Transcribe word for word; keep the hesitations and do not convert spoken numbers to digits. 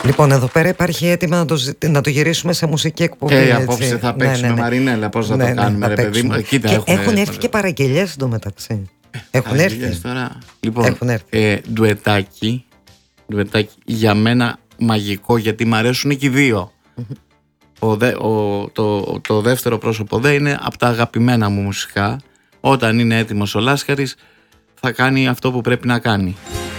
Λοιπόν, εδώ πέρα υπάρχει έτοιμα να το, να το γυρίσουμε σε μουσική εκπομπή. Και απόψε θα παίξουμε, ναι, ναι, ναι. Μαρινέλα, πώς θα ναι, το κάνουμε, ναι, ρε παιδί μου. Κοίτα, και έχουμε, έχουν έρθει και παραγγελίες εντωμεταξύ. Έχουν έρθει. Τώρα. Λοιπόν, έχουν έρθει. Ε, ντουετάκι, ντουετάκι για μένα μαγικό, γιατί μου αρέσουν και οι δύο. Mm-hmm. Ο δε, ο, το, το δεύτερο πρόσωπο δε είναι από τα αγαπημένα μου μουσικά. Όταν είναι έτοιμος ο Λάσκαρης θα κάνει αυτό που πρέπει να κάνει.